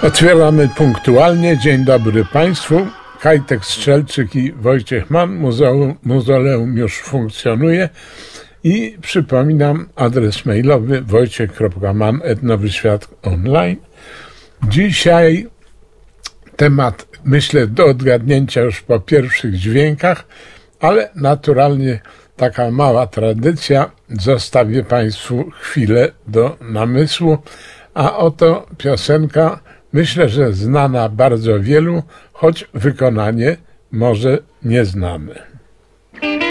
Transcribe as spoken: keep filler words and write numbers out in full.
Otwieramy punktualnie. Dzień dobry Państwu. Kajtek Strzelczyk i Wojciech Mann. Muzeum, muzeum już funkcjonuje. I przypominam adres mailowy wojciech kropka mann at nowy świat online. Dzisiaj temat, myślę, do odgadnięcia już po pierwszych dźwiękach, ale naturalnie taka mała tradycja. Zostawię Państwu chwilę do namysłu, a oto piosenka, myślę, że znana bardzo wielu, choć wykonanie może nieznane.